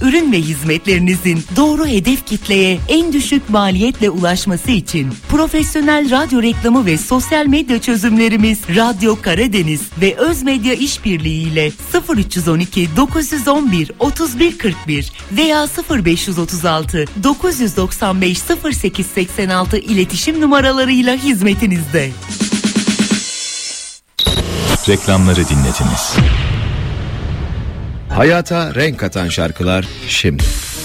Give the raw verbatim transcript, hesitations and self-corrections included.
ürün ve hizmetlerinizin doğru hedef kitleye en düşük maliyetle ulaşması için profesyonel radyo reklamı ve sosyal medya çözümlerimiz Radyo Karadeniz ve Özmedya İşbirliği ile sıfır üç on iki dokuz yüz on bir otuz bir kırk bir veya sıfır beş otuz altı dokuz doksan beş sıfır sekiz seksen altı iletişim numaralarıyla hizmetinizde. Reklamları dinlediniz. Hayata renk katan şarkılar şimdi.